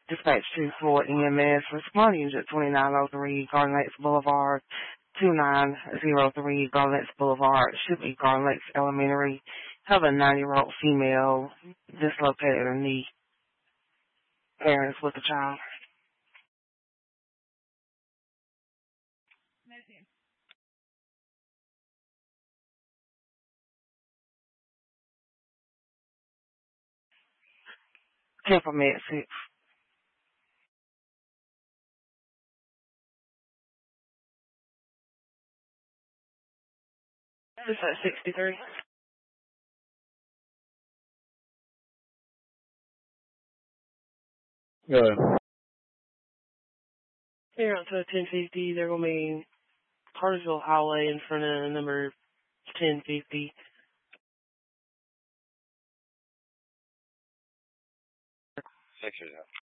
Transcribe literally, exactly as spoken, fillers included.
Dispatch two four E M S, responding to twenty-nine oh three Garden Lakes Boulevard, two nine oh three Garden Lakes Boulevard, should be Garden Lakes Elementary. Have a nine-year-old female dislocated her knee. Parents with a child. Temperament six. This at sixty-three. Good. Here on to ten fifty, they're going to be Cartersville Highway in front of number ten fifty. Six years ago.